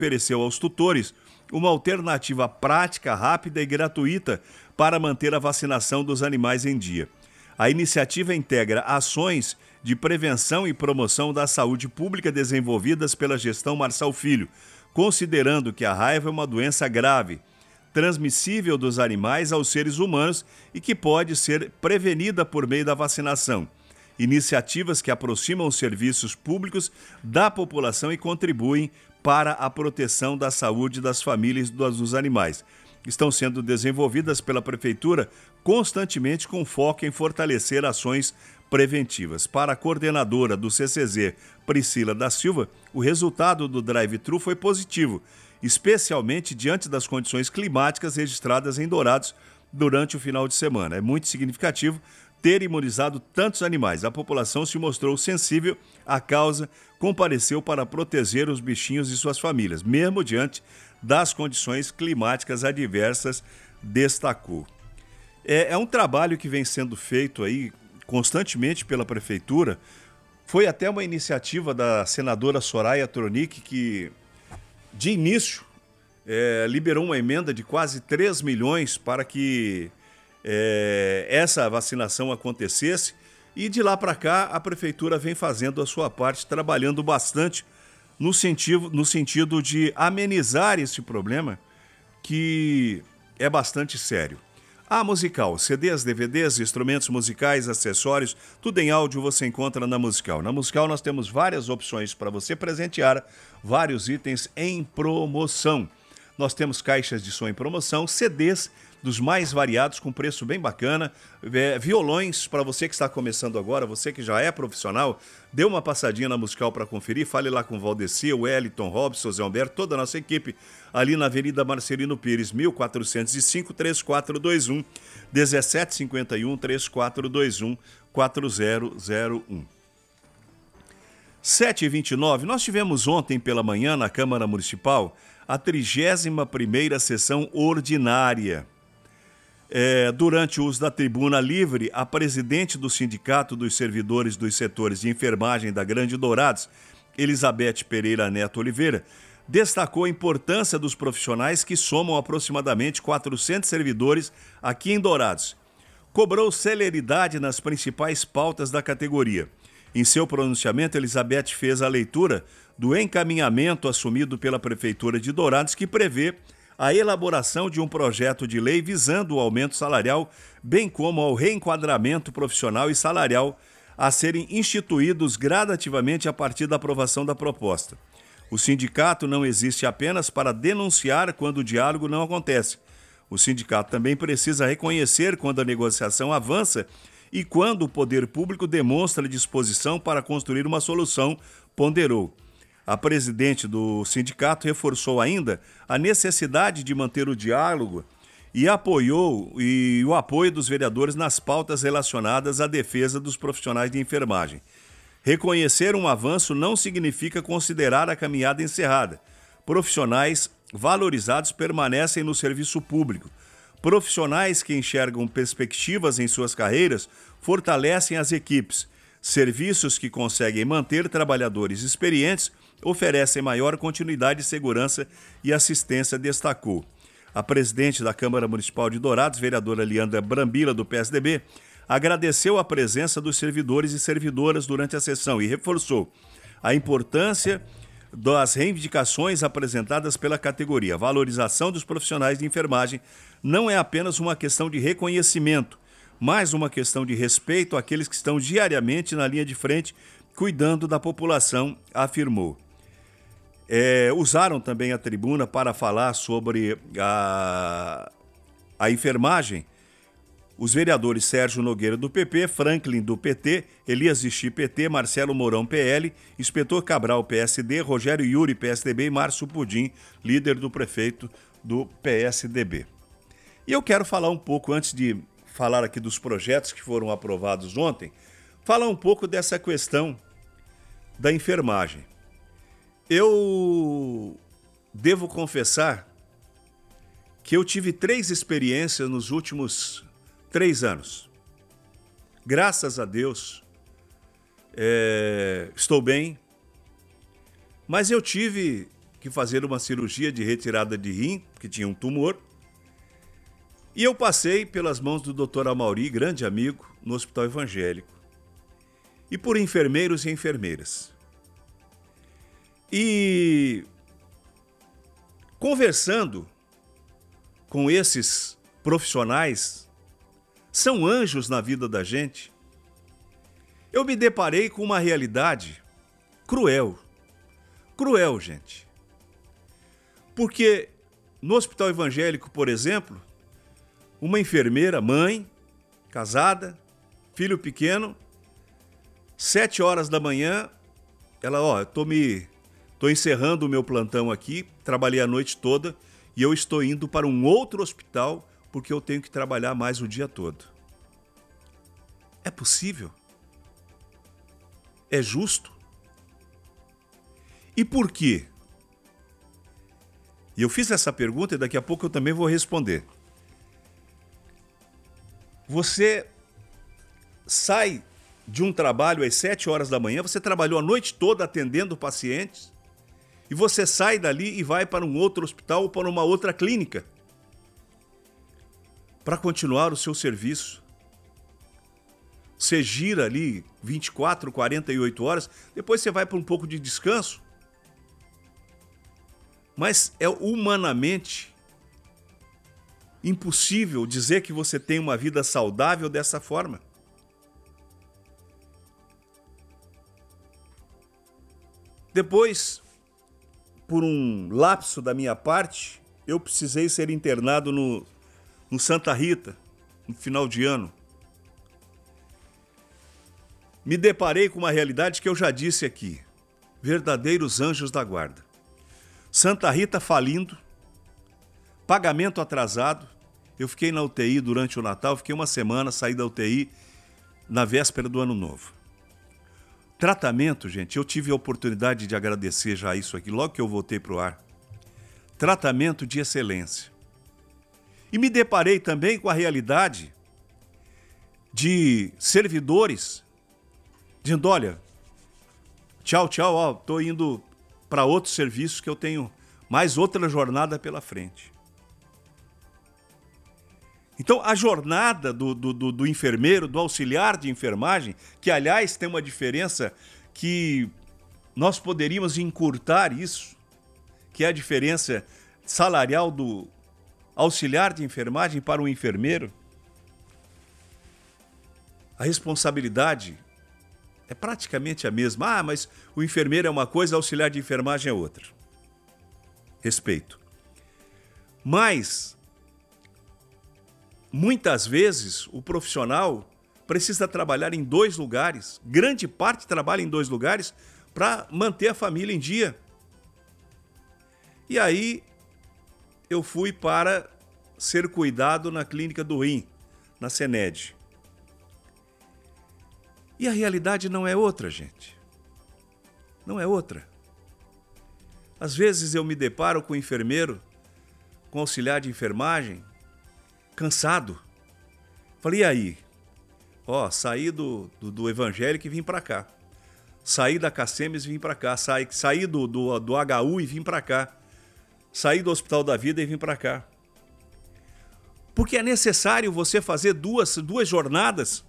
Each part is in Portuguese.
ofereceu aos tutores uma alternativa prática, rápida e gratuita para manter a vacinação dos animais em dia. A iniciativa integra ações de prevenção e promoção da saúde pública desenvolvidas pela gestão Marçal Filho, considerando que a raiva é uma doença grave, transmissível dos animais aos seres humanos e que pode ser prevenida por meio da vacinação. Iniciativas que aproximam os serviços públicos da população e contribuem para a proteção da saúde das famílias dos animais. Estão sendo desenvolvidas pela Prefeitura constantemente com foco em fortalecer ações preventivas. Para a coordenadora do CCZ, Priscila da Silva, o resultado do drive-thru foi positivo, especialmente diante das condições climáticas registradas em Dourados durante o final de semana. É muito significativo ter imunizado tantos animais. A população se mostrou sensível à causa, compareceu para proteger os bichinhos e suas famílias, mesmo diante das condições climáticas adversas, destacou. É um trabalho que vem sendo feito aí constantemente pela Prefeitura. Foi até uma iniciativa da senadora Soraya Tronic que, de início, liberou uma emenda de quase 3 milhões para que essa vacinação acontecesse, e de lá para cá a Prefeitura vem fazendo a sua parte, trabalhando bastante no sentido de amenizar esse problema que é bastante sério. A Musical, CDs, DVDs, instrumentos musicais, acessórios, tudo em áudio você encontra na Musical. Na Musical nós temos várias opções para você presentear, vários itens em promoção. Nós temos caixas de som em promoção, CDs dos mais variados com preço bem bacana, violões para você que está começando agora, você que já é profissional, dê uma passadinha na Musical para conferir, fale lá com o Valdeci, o Wellington, Robson, Zé Humberto, toda a nossa equipe, ali na Avenida Marcelino Pires, 1405, 3421, 1751, 3421, 4001. 7h29, nós tivemos ontem pela manhã na Câmara Municipal a 31ª sessão ordinária. Durante o uso da tribuna livre, a presidente do Sindicato dos Servidores dos Setores de Enfermagem da Grande Dourados, Elizabeth Pereira Neto Oliveira, destacou a importância dos profissionais que somam aproximadamente 400 servidores aqui em Dourados. Cobrou celeridade nas principais pautas da categoria. Em seu pronunciamento, Elizabeth fez a leitura do encaminhamento assumido pela Prefeitura de Dourados, que prevê a elaboração de um projeto de lei visando o aumento salarial, bem como ao reenquadramento profissional e salarial a serem instituídos gradativamente a partir da aprovação da proposta. O sindicato não existe apenas para denunciar quando o diálogo não acontece. O sindicato também precisa reconhecer quando a negociação avança e quando o poder público demonstra disposição para construir uma solução, ponderou. A presidente do sindicato reforçou ainda a necessidade de manter o diálogo e o apoio dos vereadores nas pautas relacionadas à defesa dos profissionais de enfermagem. Reconhecer um avanço não significa considerar a caminhada encerrada. Profissionais valorizados permanecem no serviço público. Profissionais que enxergam perspectivas em suas carreiras fortalecem as equipes. Serviços que conseguem manter trabalhadores experientes oferecem maior continuidade, segurança e assistência, destacou. A presidente da Câmara Municipal de Dourados, vereadora Leandra Brambila, do PSDB, agradeceu a presença dos servidores e servidoras durante a sessão e reforçou a importância das reivindicações apresentadas pela categoria. A valorização dos profissionais de enfermagem não é apenas uma questão de reconhecimento, mas uma questão de respeito àqueles que estão diariamente na linha de frente, cuidando da população, afirmou. Usaram também a tribuna para falar sobre a enfermagem os vereadores Sérgio Nogueira, do PP, Franklin, do PT, Elias Vichy, PT, Marcelo Mourão, PL, Inspetor Cabral, PSD, Rogério Yuri, PSDB e Márcio Pudim, líder do prefeito do PSDB. E eu quero falar um pouco, antes de falar aqui dos projetos que foram aprovados ontem, falar um pouco dessa questão da enfermagem. Eu devo confessar que eu tive 3 experiências nos últimos 3 anos. Graças a Deus, estou bem, mas eu tive que fazer uma cirurgia de retirada de rim, que tinha um tumor. E eu passei pelas mãos do Dr. Amauri, grande amigo, no Hospital Evangélico. E por enfermeiros e enfermeiras. E conversando com esses profissionais, são anjos na vida da gente, eu me deparei com uma realidade cruel. Cruel, gente. Porque no Hospital Evangélico, por exemplo, uma enfermeira, mãe, casada, filho pequeno, 7 horas da manhã, ela, tô encerrando o meu plantão aqui, trabalhei a noite toda e eu estou indo para um outro hospital porque eu tenho que trabalhar mais o dia todo. É possível? É justo? E por quê? E eu fiz essa pergunta e daqui a pouco eu também vou responder. Você sai de um trabalho às 7 horas da manhã, você trabalhou a noite toda atendendo pacientes, e você sai dali e vai para um outro hospital ou para uma outra clínica para continuar o seu serviço. Você gira ali 24, 48 horas, depois você vai para um pouco de descanso. Mas é humanamente impossível dizer que você tem uma vida saudável dessa forma. Depois, por um lapso da minha parte, eu precisei ser internado no Santa Rita, no final de ano. Me deparei com uma realidade que eu já disse aqui. Verdadeiros anjos da guarda. Santa Rita falindo, pagamento atrasado. Eu fiquei na UTI durante o Natal, fiquei uma semana, saí da UTI na véspera do Ano Novo. Tratamento, gente, eu tive a oportunidade de agradecer já isso aqui, logo que eu voltei para o ar. Tratamento de excelência. E me deparei também com a realidade de servidores dizendo, olha, tchau, estou indo para outros serviços que eu tenho mais outra jornada pela frente. Então, a jornada do enfermeiro, do auxiliar de enfermagem, que, aliás, tem uma diferença que nós poderíamos encurtar isso, que é a diferença salarial do auxiliar de enfermagem para o enfermeiro. A responsabilidade é praticamente a mesma. Ah, mas o enfermeiro é uma coisa, o auxiliar de enfermagem é outra. Respeito. Mas muitas vezes o profissional precisa trabalhar em 2 lugares, grande parte trabalha em 2 lugares para manter a família em dia. E aí eu fui para ser cuidado na clínica do rim, na Sened. E a realidade não é outra, gente. Não é outra. Às vezes eu me deparo com o enfermeiro, com o auxiliar de enfermagem, cansado. Falei, e aí? Saí do Evangélico e vim para cá. Saí da Cacemes e vim para cá. Saí do HU e vim para cá. Saí do Hospital da Vida e vim para cá. Porque é necessário você fazer duas jornadas.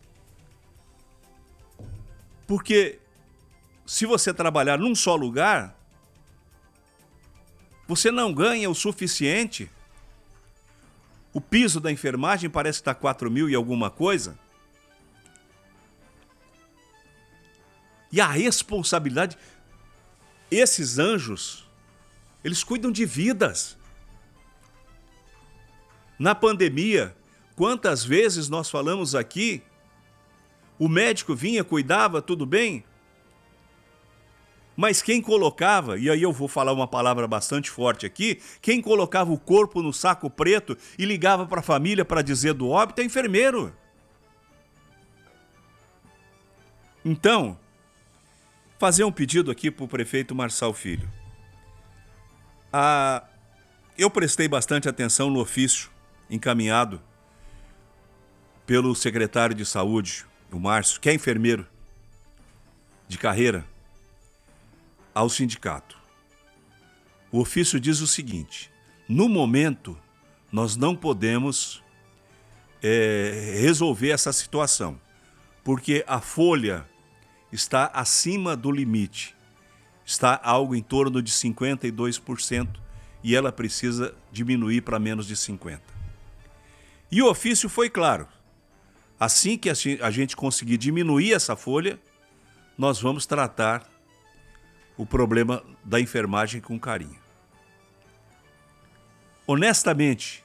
Porque se você trabalhar num só lugar, você não ganha o suficiente. O piso da enfermagem parece que está 4.000 e alguma coisa. E a responsabilidade, esses anjos, eles cuidam de vidas. Na pandemia, quantas vezes nós falamos aqui, o médico vinha, cuidava, tudo bem? Mas quem colocava, e aí eu vou falar uma palavra bastante forte aqui, quem colocava o corpo no saco preto e ligava para a família para dizer do óbito é enfermeiro. Então, fazer um pedido aqui para o prefeito Marçal Filho. Eu prestei bastante atenção no ofício encaminhado pelo secretário de Saúde, o Márcio, que é enfermeiro de carreira, ao sindicato. O ofício diz o seguinte: no momento, nós não podemos resolver essa situação, porque a folha está acima do limite, está algo em torno de 52% e ela precisa diminuir para menos de 50%. E o ofício foi claro: assim que a gente conseguir diminuir essa folha, nós vamos tratar o problema da enfermagem com carinho. Honestamente,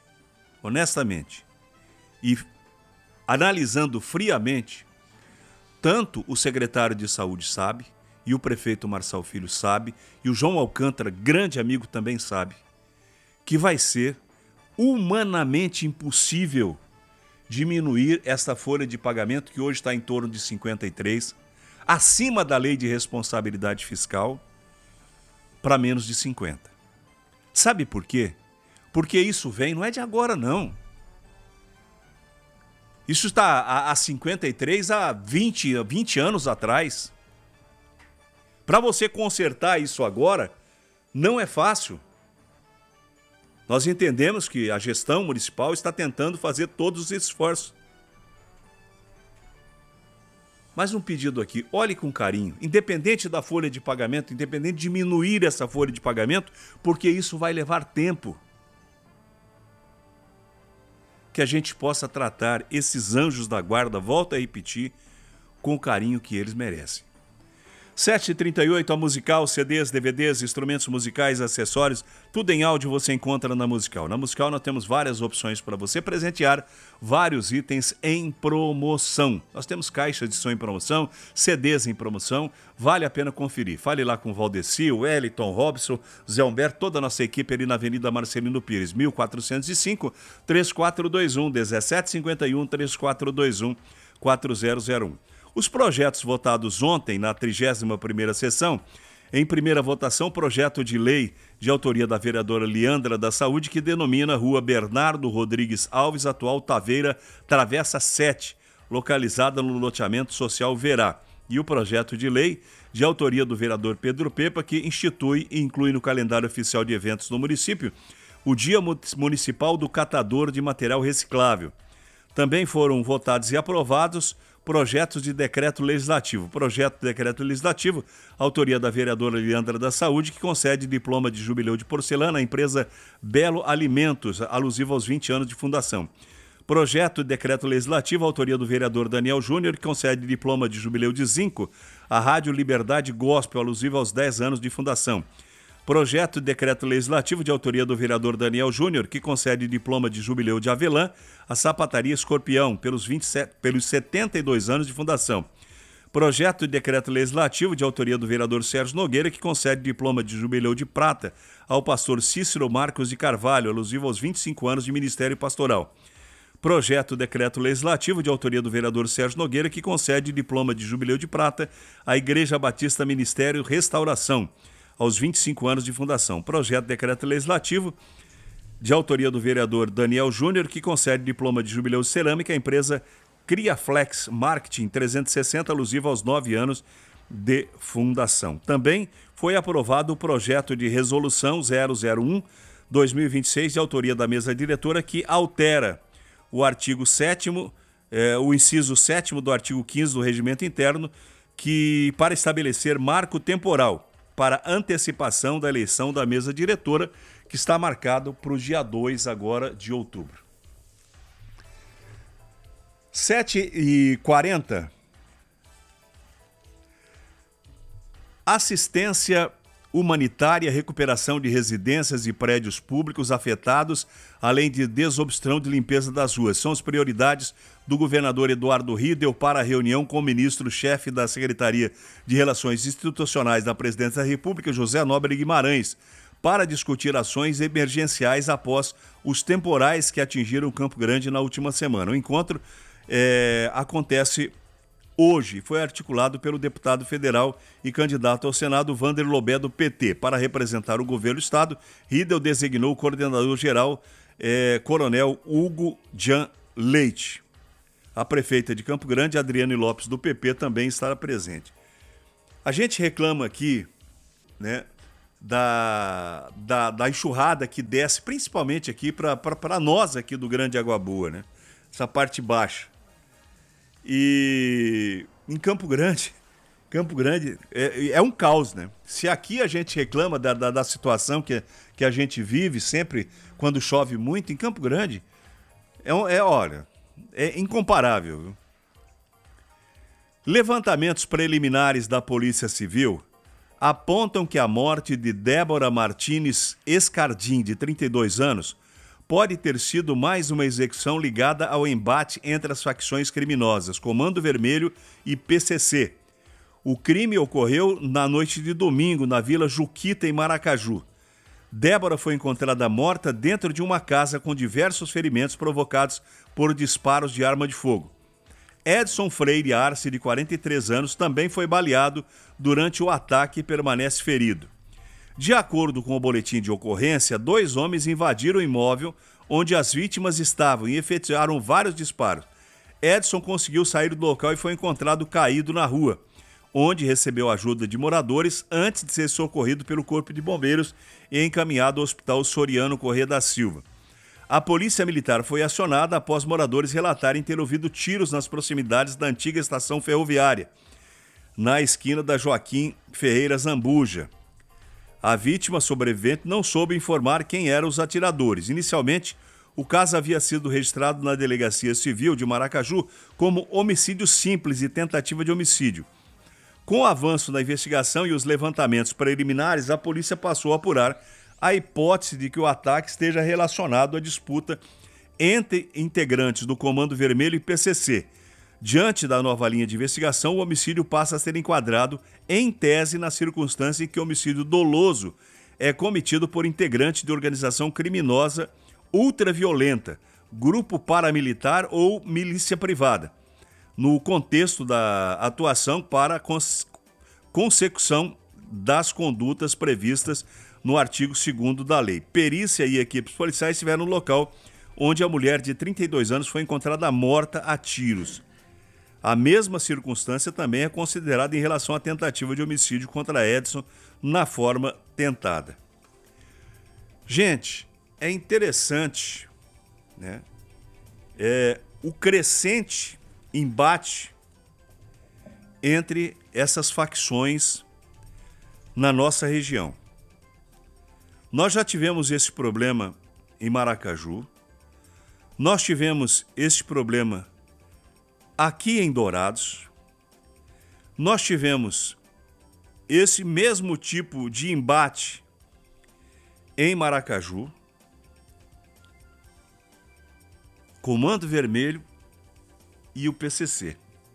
e analisando friamente, tanto o secretário de Saúde sabe, e o prefeito Marçal Filho sabe, e o João Alcântara, grande amigo, também sabe, que vai ser humanamente impossível diminuir esta folha de pagamento, que hoje está em torno de 53%, acima da lei de responsabilidade fiscal, para menos de 50%. Sabe por quê? Porque isso vem, não é de agora, não. Isso está a 53 a 20 anos atrás. Para você consertar isso agora, não é fácil. Nós entendemos que a gestão municipal está tentando fazer todos os esforços. Mas um pedido aqui: olhe com carinho, independente da folha de pagamento, independente de diminuir essa folha de pagamento, porque isso vai levar tempo. Que a gente possa tratar esses anjos da guarda, volto a repetir, com o carinho que eles merecem. 7h38, a Musical, CDs, DVDs, instrumentos musicais, acessórios, tudo em áudio você encontra na Musical. Na Musical nós temos várias opções para você presentear, vários itens em promoção. Nós temos caixas de som em promoção, CDs em promoção, vale a pena conferir. Fale lá com o Valdeci, o Wellington, Robson, Zé Humberto, toda a nossa equipe ali na Avenida Marcelino Pires, 1405, 3421, 1751, 3421, 4001. Os projetos votados ontem na 31ª sessão: em primeira votação, projeto de lei de autoria da vereadora Liandra da Saúde, que denomina Rua Bernardo Rodrigues Alves, atual Taveira, Travessa 7, localizada no loteamento social Verá. E o projeto de lei de autoria do vereador Pedro Pepa, que institui e inclui no calendário oficial de eventos do município o Dia Municipal do Catador de Material Reciclável. Também foram votados e aprovados projetos de decreto legislativo. Projeto de decreto legislativo, autoria da vereadora Liandra da Saúde, que concede diploma de jubileu de porcelana à empresa Belo Alimentos, alusivo aos 20 anos de fundação. Projeto de decreto legislativo, autoria do vereador Daniel Júnior, que concede diploma de jubileu de zinco à Rádio Liberdade Gospel, alusivo aos 10 anos de fundação. Projeto de decreto legislativo de autoria do vereador Daniel Júnior, que concede diploma de jubileu de avelã à Sapataria Escorpião, pelos 72 anos de fundação. Projeto de decreto legislativo de autoria do vereador Sérgio Nogueira, que concede diploma de jubileu de prata ao pastor Cícero Marcos de Carvalho, alusivo aos 25 anos de ministério pastoral. Projeto de decreto legislativo de autoria do vereador Sérgio Nogueira, que concede diploma de jubileu de prata à Igreja Batista Ministério Restauração, aos 25 anos de fundação. Projeto de decreto legislativo de autoria do vereador Daniel Júnior, que concede diploma de jubileu de cerâmica à empresa Criaflex Marketing 360, alusivo aos 9 anos de fundação. Também foi aprovado o projeto de resolução 001/2026, de autoria da mesa diretora, que altera o artigo 7º, o inciso 7º do artigo 15 do Regimento Interno, que para estabelecer marco temporal para antecipação da eleição da mesa diretora, que está marcado para o dia 2 agora de outubro. 7h40. Assistência humanitária, recuperação de residências e prédios públicos afetados, além de desobstrução de limpeza das ruas. São as prioridades do governador Eduardo Riedel para a reunião com o ministro-chefe da Secretaria de Relações Institucionais da Presidência da República, José Nobre Guimarães, para discutir ações emergenciais após os temporais que atingiram Campo Grande na última semana. O encontro acontece hoje, foi articulado pelo deputado federal e candidato ao Senado Vander Lobé, do PT. Para representar o governo do Estado, Riedel designou o coordenador-geral, Coronel Hugo Jean Leite. A prefeita de Campo Grande, Adriane Lopes, do PP, também estará presente. A gente reclama aqui, né, da enxurrada que desce, principalmente aqui para nós aqui do Grande Água Boa, né? Essa parte baixa. E em Campo Grande é um caos, né? Se aqui a gente reclama da situação que a gente vive sempre quando chove muito, em Campo Grande olha, é incomparável, viu? Levantamentos preliminares da Polícia Civil apontam que a morte de Débora Martins Escardim, de 32 anos, pode ter sido mais uma execução ligada ao embate entre as facções criminosas Comando Vermelho e PCC. O crime ocorreu na noite de domingo, na Vila Juquita, em Maracaju. Débora foi encontrada morta dentro de uma casa com diversos ferimentos provocados por disparos de arma de fogo. Edson Freire Arce, de 43 anos, também foi baleado durante o ataque e permanece ferido. De acordo com o boletim de ocorrência, 2 homens invadiram o imóvel onde as vítimas estavam e efetuaram vários disparos. Edson conseguiu sair do local e foi encontrado caído na rua, onde recebeu ajuda de moradores antes de ser socorrido pelo Corpo de Bombeiros e encaminhado ao Hospital Soriano Corrêa da Silva. A polícia militar foi acionada após moradores relatarem ter ouvido tiros nas proximidades da antiga estação ferroviária, na esquina da Joaquim Ferreira Zambuja. A vítima sobrevivente não soube informar quem eram os atiradores. Inicialmente, o caso havia sido registrado na Delegacia Civil de Maracaju como homicídio simples e tentativa de homicídio. Com o avanço da investigação e os levantamentos preliminares, a polícia passou a apurar a hipótese de que o ataque esteja relacionado à disputa entre integrantes do Comando Vermelho e PCC. Diante da nova linha de investigação, o homicídio passa a ser enquadrado, em tese, na circunstância em que o homicídio doloso é cometido por integrante de organização criminosa ultraviolenta, grupo paramilitar ou milícia privada, no contexto da atuação para consecução das condutas previstas no artigo 2º da lei. Perícia e equipes policiais estiveram no local onde a mulher de 32 anos foi encontrada morta a tiros. A mesma circunstância também é considerada em relação à tentativa de homicídio contra Edson na forma tentada. Gente, é interessante, né? O crescente embate entre essas facções na nossa região. Nós já tivemos esse problema em Maracaju, nós tivemos esse problema aqui em Dourados, nós tivemos esse mesmo tipo de embate em Maracaju, Comando Vermelho e o PCC.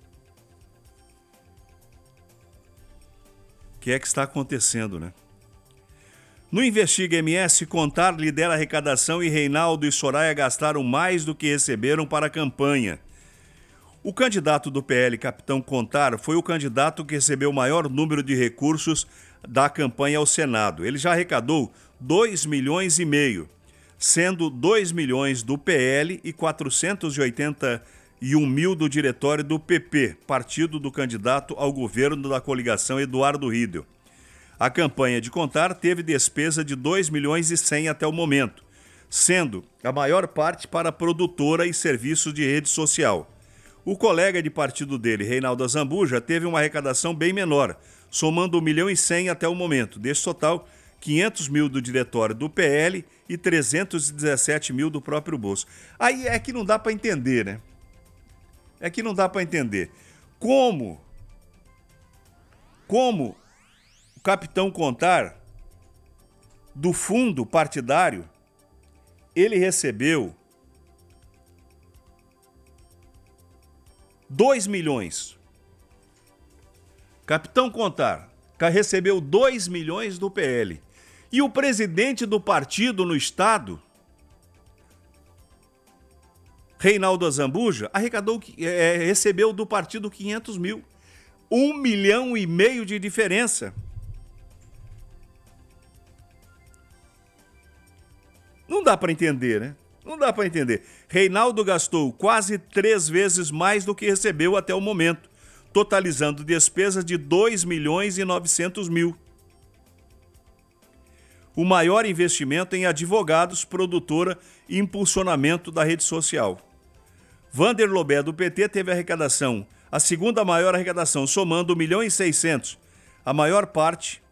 O que é que está acontecendo, né? No Investiga MS, Contar lidera a arrecadação e Reinaldo e Soraya gastaram mais do que receberam para a campanha. O candidato do PL, Capitão Contar, foi o candidato que recebeu o maior número de recursos da campanha ao Senado. Ele já arrecadou 2,5 milhões, sendo 2 milhões do PL e 481 mil do diretório do PP, partido do candidato ao governo da coligação Eduardo Riedel. A campanha de Contar teve despesa de 2 milhões e 100 até o momento, sendo a maior parte para produtora e serviços de rede social. O colega de partido dele, Reinaldo Zambuja, teve uma arrecadação bem menor, somando 1 milhão e 100 até o momento. Desse total, 500 mil do diretório do PL e 317 mil do próprio bolso. Aí é que não dá para entender, né? É que não dá para entender. Como o Capitão Contar, do fundo partidário, ele recebeu 2 milhões. Capitão Contar recebeu 2 milhões do PL. E o presidente do partido no estado, Reinaldo Zambuja, recebeu do partido 500 mil. 1,5 milhão de diferença. Não dá para entender, né? Não dá para entender. Reinaldo gastou quase 3 vezes mais do que recebeu até o momento, totalizando despesas de 2 milhões e 900 mil. o maior investimento em advogados, produtora e impulsionamento da rede social. Vander Lobé, do PT, teve arrecadação, a segunda maior arrecadação, somando 1.600.000. A maior parte,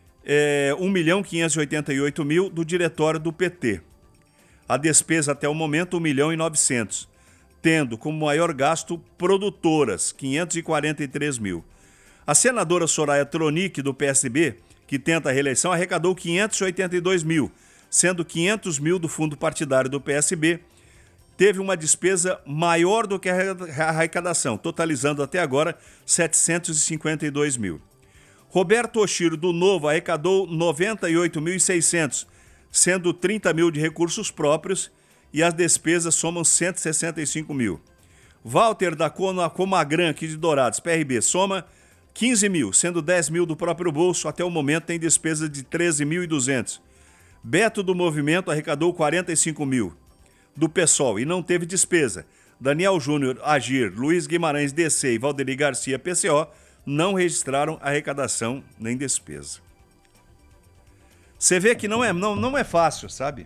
1.588.000 do diretório do PT. A despesa até o momento, 1.900.000, tendo como maior gasto produtoras, 543.000. A senadora Soraya Tronic, do PSB, que tenta a reeleição, arrecadou 582.000, sendo 500.000 do fundo partidário do PSB, teve uma despesa maior do que a arrecadação, totalizando até agora 752.000. Roberto Oshiro, do Novo, arrecadou 98.600, sendo 30.000 de recursos próprios e as despesas somam 165.000. Walter da Comagran, aqui de Dourados, PRB, soma 15.000, sendo 10.000 do próprio bolso, até o momento tem despesa de 13.200. Beto do Movimento arrecadou 45.000 do PSOL e não teve despesa. Daniel Júnior, Agir, Luiz Guimarães, DC e Valderi Garcia, PCO, não registraram arrecadação nem despesa. Você vê que não é fácil, sabe?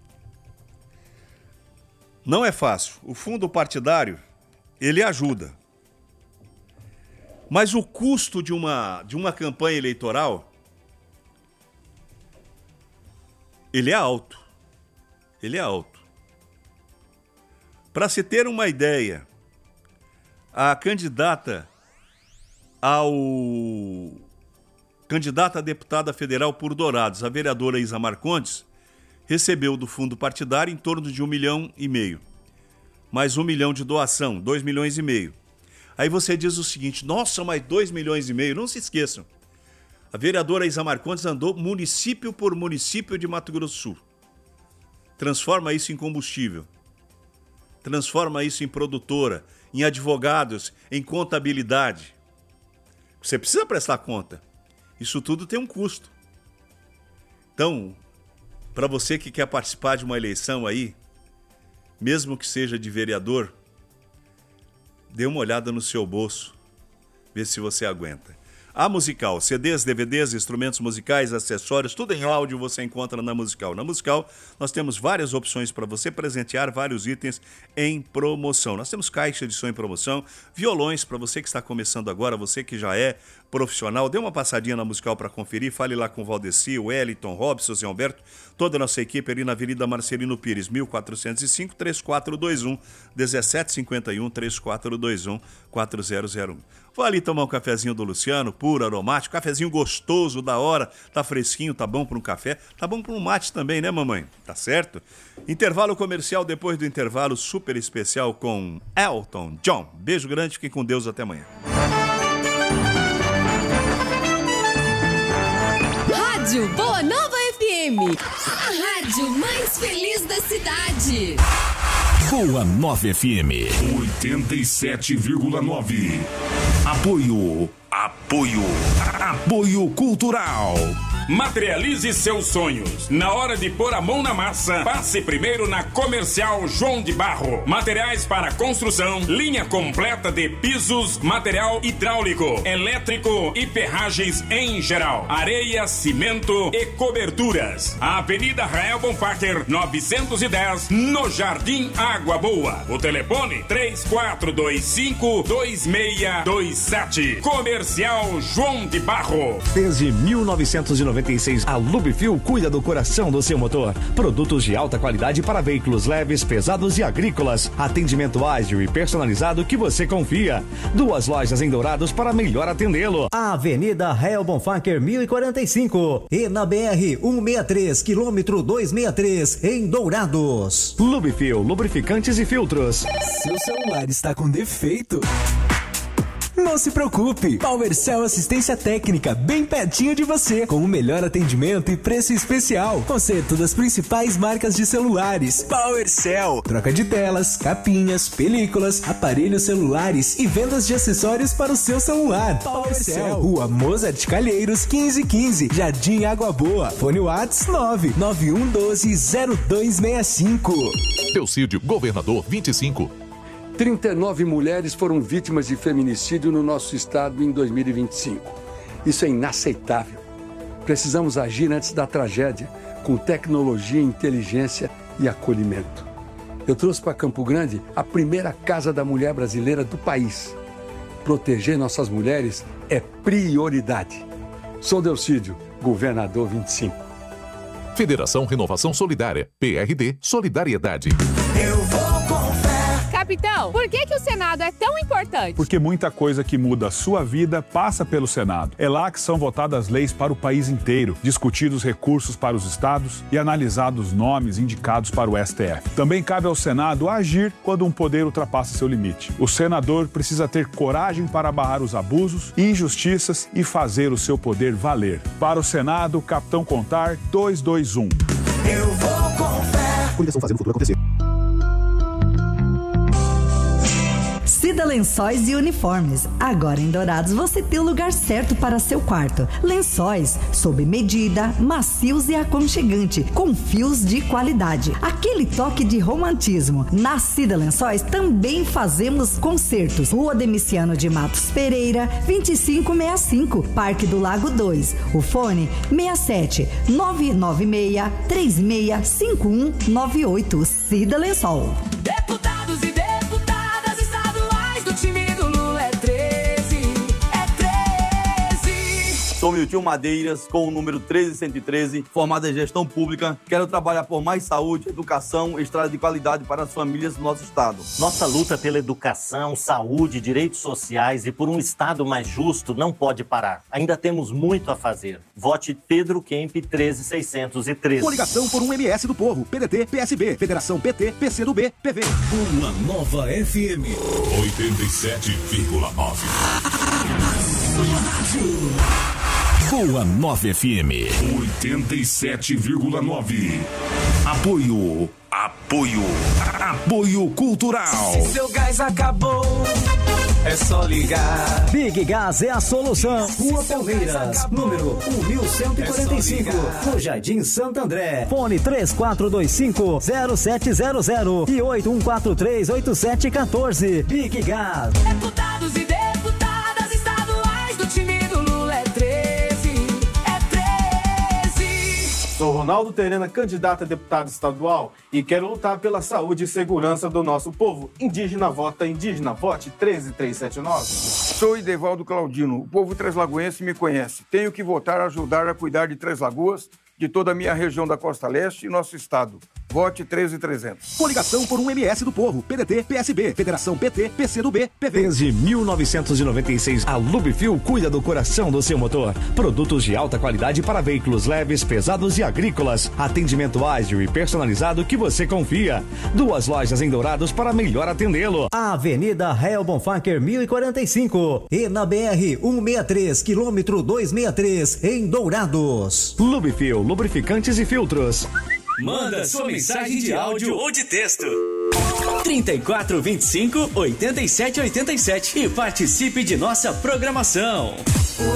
Não é fácil. O fundo partidário, ele ajuda. Mas o custo de uma campanha eleitoral, ele é alto. Ele é alto. Para se ter uma ideia, a candidata a deputada federal por Dourados, a vereadora Isa Marcondes, recebeu do fundo partidário em torno de 1,5 milhão, mais 1 milhão de doação, 2,5 milhões. Aí você diz o seguinte: nossa, mas 2,5 milhões, não se esqueçam. A vereadora Isa Marcondes andou município por município de Mato Grosso do Sul. Transforma isso em combustível. Transforma isso em produtora, em advogados, em contabilidade. Você precisa prestar conta. Isso tudo tem um custo. Então, para você que quer participar de uma eleição aí, mesmo que seja de vereador, dê uma olhada no seu bolso, vê se você aguenta. A Musical, CDs, DVDs, instrumentos musicais, acessórios, tudo em áudio você encontra na Musical. Na Musical, nós temos várias opções para você presentear vários itens em promoção. Nós temos caixa de som em promoção, violões para você que está começando agora, você que já é profissional. Dê uma passadinha na Musical para conferir, fale lá com o Valdeci, o Wellington, Robson, Zé Humberto, toda a nossa equipe ali na Avenida Marcelino Pires, 1405, 3421, 1751, 3421, 4001. Vou ali tomar um cafezinho do Luciano, puro, aromático, cafezinho gostoso, da hora, tá fresquinho, tá bom para um café, tá bom para um mate também, né, mamãe? Tá certo? Intervalo comercial, depois do intervalo super especial com Elton John. Beijo grande, fiquem com Deus, até amanhã. Rádio Boa Nova FM, a rádio mais feliz da cidade. Boa Nova FM 87,9. Apoio Cultural. Materialize seus sonhos. Na hora de pôr a mão na massa, passe primeiro na Comercial João de Barro. Materiais para construção, linha completa de pisos, material hidráulico, elétrico e ferragens em geral. Areia, cimento e coberturas. A Avenida Rael Bonfacker, 910, no Jardim Água Boa. O telefone 3425-2627. Comercial João de Barro. Desde 1996, a Lubifil cuida do coração do seu motor. Produtos de alta qualidade para veículos leves, pesados e agrícolas. Atendimento ágil e personalizado que você confia. 2 lojas em Dourados para melhor atendê-lo. Avenida Rael Bonfacker 1045 e na BR 163, quilômetro 263, em Dourados. Lubifil, lubrificantes e filtros. Seu celular está com defeito? Não se preocupe, PowerCell Assistência Técnica, bem pertinho de você, com o melhor atendimento e preço especial. Conserto das principais marcas de celulares. PowerCell, troca de telas, capinhas, películas, aparelhos celulares e vendas de acessórios para o seu celular. PowerCell, Rua Mozart Calheiros, 1515, Jardim Água Boa. Fone Whats 991120265. Teocídio, Governador 25. 39 mulheres foram vítimas de feminicídio no nosso estado em 2025. Isso é inaceitável. Precisamos agir antes da tragédia, com tecnologia, inteligência e acolhimento. Eu trouxe para Campo Grande a primeira Casa da Mulher brasileira do país. Proteger nossas mulheres é prioridade. Sou Delcídio, governador 25. Federação Renovação Solidária, PRD Solidariedade. Eu vou com fé. Capitão, por que o Senado é tão importante? Porque muita coisa que muda a sua vida passa pelo Senado. É lá que são votadas leis para o país inteiro, discutidos recursos para os estados e analisados nomes indicados para o STF. Também cabe ao Senado agir quando um poder ultrapassa seu limite. O senador precisa ter coragem para barrar os abusos e injustiças e fazer o seu poder valer. Para o Senado, Capitão Contar 221. Eu vou com fé. Coligação fazendo o futuro acontecer. Cida Lençóis e Uniformes. Agora em Dourados você tem o lugar certo para seu quarto. Lençóis sob medida, macios e aconchegante, com fios de qualidade. Aquele toque de romantismo. Na Cida Lençóis também fazemos concertos. Rua Demiciano de Matos Pereira, 2565, Parque do Lago 2. O fone 67 996 365198. Cida Lençol. Deputados e deputadas estaduais do time do Lula é 13. Sou Milton Madeiras, com o número 13113, formado em gestão pública. Quero trabalhar por mais saúde, educação e estrada de qualidade para as famílias do nosso estado. Nossa luta pela educação, saúde, direitos sociais e por um estado mais justo não pode parar. Ainda temos muito a fazer. Vote Pedro Kemp 13613. Coligação por um MS do Povo, PDT, PSB, Federação PT, PCdoB, PV. Uma nova FM 87,9. Boa 9 FM 87,9. Apoio cultural. Se seu gás acabou, é só ligar. Big Gas é a solução. Rua Palmeiras, número 1145, no Jardim Santo André. Fone 3425-0700 e 8143-8714. Big Gas. Deputados e deputadas estaduais do time do Lula é 13. Sou Ronaldo Terena, candidato a deputado estadual e quero lutar pela saúde e segurança do nosso povo. Indígena vota indígena, vote 13379. Sou Idevaldo Claudino, o povo treslagoense me conhece. Tenho que votar, ajudar a cuidar de Três Lagoas, de toda a minha região da Costa Leste e nosso estado. Vote 13300. Coligação por um MS do Povo, PDT, PSB, Federação PT, PCdoB, PV. Desde 1996, a Lubifil cuida do coração do seu motor. Produtos de alta qualidade para veículos leves, pesados e agrícolas. Atendimento ágil e personalizado que você confia. 2 lojas em Dourados para melhor atendê-lo. Avenida Rael Bonfacker 1045 e na BR 163, quilômetro 263, em Dourados. Lubifil, lubrificantes e filtros. Manda sua mensagem de áudio ou de texto. 3425-8787 e participe de nossa programação.